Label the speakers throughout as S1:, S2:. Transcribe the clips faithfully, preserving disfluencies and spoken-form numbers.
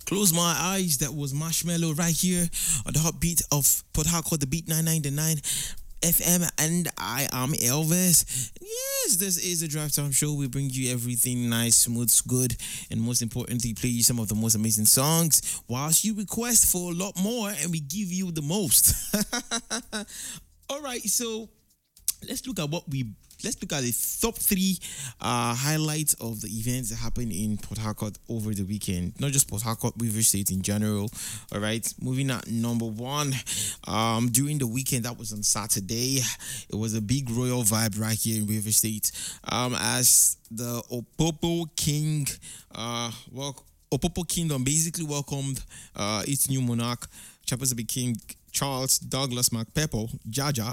S1: Close my eyes. That was Marshmallow right here on the hot beat of Port Harcourt, the beat nine ninety-nine F M, and I am Elvis. Yes, this is a Drive Time Show. We bring you everything nice, smooth, good, and most importantly, play you some of the most amazing songs whilst you request for a lot more, and we give you the most. All right, so let's look at what we let's look at the top three uh, highlights of the events that happened in Port Harcourt over the weekend. Not just Port Harcourt, River State in general. All right, moving at number one. Um, during the weekend, that was on Saturday. It was a big royal vibe right here in River State. Um, as the Opopo King, uh, well, Opopo Kingdom basically welcomed uh, its new monarch, Chapazabey King Charles Douglas MacPeppo Jaja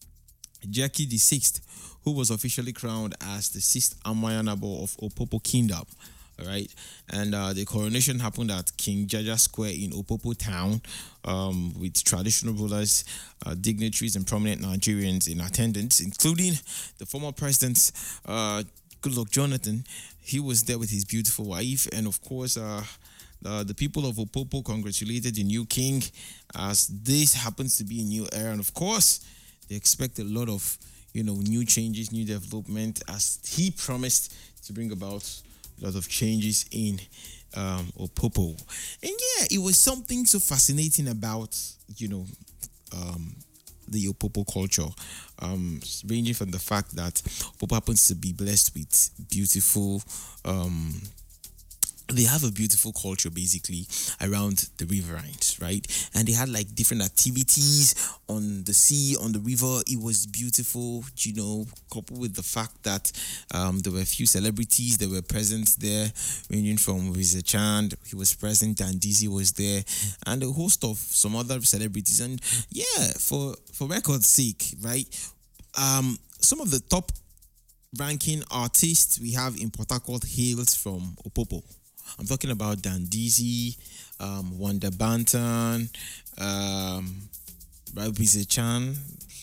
S1: Jackie the Sixth, who was officially crowned as the sixth Amayanabu of Opopo Kingdom. All right, and uh, the coronation happened at King Jaja Square in Opopo Town, um, with traditional rulers, uh, dignitaries, and prominent Nigerians in attendance, including the former president, uh, Goodluck Jonathan. He was there with his beautiful wife, and of course, uh, uh, the people of Opopo congratulated the new king, as this happens to be a new era, and of course, they expect a lot of, you know, new changes, new development, as he promised to bring about a lot of changes in um, Opopo. And yeah, it was something so fascinating about, you know, um, the Opopo culture, um, ranging from the fact that Opopo happens to be blessed with beautiful um, they have a beautiful culture basically around the riverines, right? And they had like different activities on the sea, on the river. It was beautiful, you know, coupled with the fact that um, there were a few celebrities that were present there, ranging from Riza Chand, he was present, Dan Dizzy was there, and a host of some other celebrities. And yeah, for, for record's sake, right? Um, some of the top ranking artists we have in Port Harcourt hails from Opopo. I'm talking about Dan Dizzy, um, Wanda Banton, um, Bize Chan.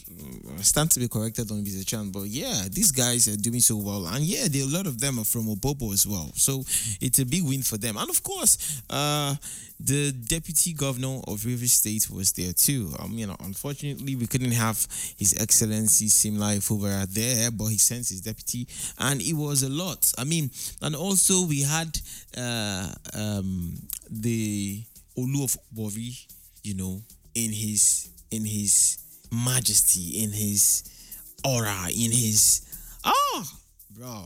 S1: I stand to be corrected on Bize Chan, but yeah, these guys are doing so well, and yeah, there, a lot of them are from Opopo as well. So it's a big win for them, and of course, uh, the deputy governor of River State was there too. Um, you know, unfortunately, we couldn't have His Excellency Simla Ifubara there, but he sent his deputy, and it was a lot. I mean, and also we had uh, um, the Olu of Bori, you know, in his in his majesty, in his aura, in his ah, bro.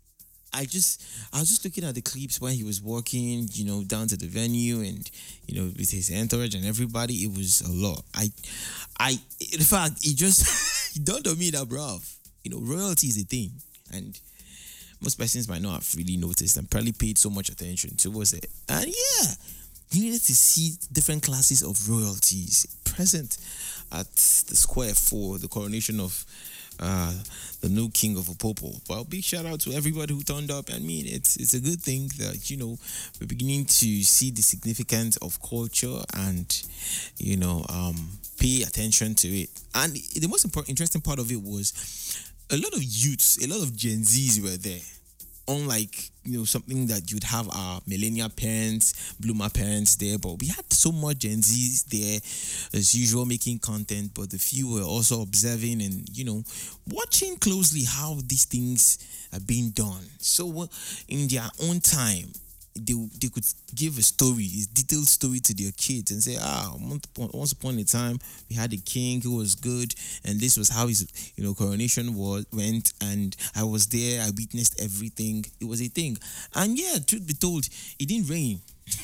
S1: I just, I was just looking at the clips when he was walking, you know, down to the venue, and you know, with his entourage and everybody, it was a lot. I, I, in fact, it just it dawned on me that, bro, you know, royalty is a thing, and most persons might not have really noticed and probably paid so much attention towards it. And yeah, you needed to see different classes of royalties present at the square for the coronation of uh, the new king of Opopo. Well, big shout out to everybody who turned up. I mean, it's it's a good thing that, you know, we're beginning to see the significance of culture and, you know, um, pay attention to it. And the most important, interesting part of it was a lot of youths, a lot of Gen Zs were there. Unlike, you know, something that you'd have our millennial parents, bloomer parents there, but we had so much Gen Zs there as usual making content, but the few were also observing and, you know, watching closely how these things are being done. So in their own time, they, they could give a story, a detailed story to their kids and say, ah, once upon a time, we had a king who was good, and this was how his, you know, coronation was, went, and I was there, I witnessed everything. It was a thing. And yeah, truth be told, it didn't rain.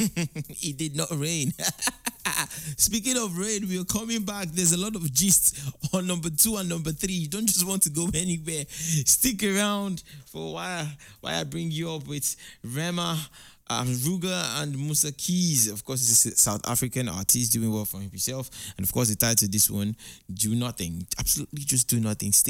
S1: It did not rain. Speaking of rain, we are coming back. There's a lot of gist on number two and number three. You don't just want to go anywhere. Stick around for why why I bring you up with Rema, um, Ruga, and Musa Keys. Of course, it's a South African artist doing well for himself. And of course, the title to this one, Do Nothing. Absolutely just do nothing. Stay